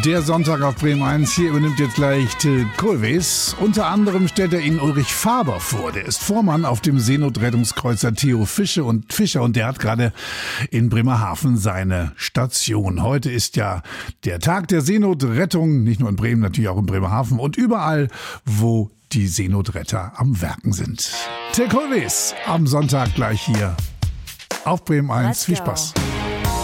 Der Sonntag auf Bremen 1. Hier übernimmt jetzt gleich Till Kohlwees. Unter anderem stellt er Ihnen Ulrich Faber vor. Der ist Vormann auf dem Seenotrettungskreuzer Theo Fischer und der hat gerade in Bremerhaven seine Station. Heute ist ja der Tag der Seenotrettung, nicht nur in Bremen, natürlich auch in Bremerhaven und überall, wo die Seenotretter am Werken sind. Till Kohlwees am Sonntag gleich hier auf Bremen 1. Viel Spaß.